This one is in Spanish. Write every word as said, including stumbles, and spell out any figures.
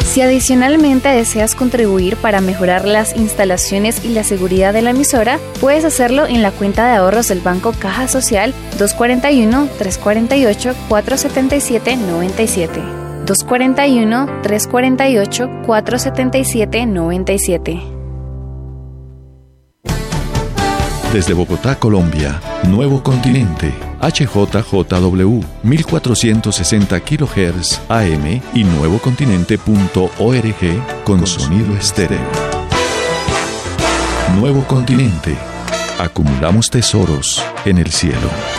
Si adicionalmente deseas contribuir para mejorar las instalaciones y la seguridad de la emisora, puedes hacerlo en la cuenta de ahorros del Banco Caja Social dos cuatro uno, tres cuatro ocho, cuatro siete siete, nueve siete. dos cuatro uno, tres cuatro ocho, cuatro siete siete, nueve siete. Desde Bogotá, Colombia, Nuevo Continente, H J J W, mil cuatrocientos sesenta kilohertz A M y nuevocontinente punto org con sonido estéreo. Nuevo Continente. Acumulamos tesoros en el cielo.